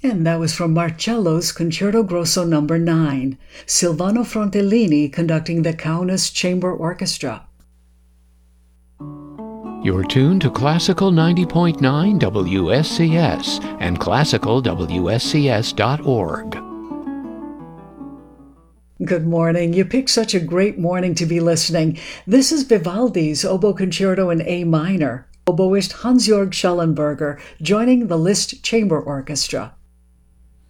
And that was from Marcello's Concerto Grosso No. 9, Silvano Frontellini conducting the Kaunas Chamber Orchestra. You're tuned to Classical 90.9 WSCS and classicalwscs.org. Good morning. You picked such a great morning to be listening. This is Vivaldi's Oboe Concerto in A minor. Oboist Hans-Jörg Schellenberger joining the Liszt Chamber Orchestra.